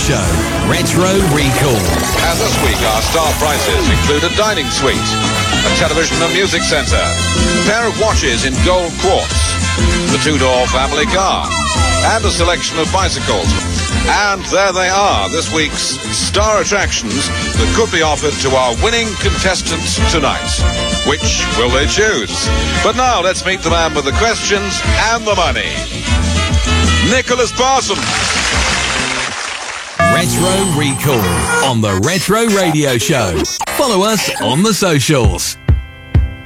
Show, Retro Recall. And this week our star prizes include a dining suite, a television and music centre, a pair of watches in gold quartz, the two-door family car, and a selection of bicycles. And there they are, this week's star attractions that could be offered to our winning contestants tonight. Which will they choose? But now let's meet the man with the questions and the money. Nicholas Parsons. Retro Recall on the Retro Radio Show. Follow us on the socials.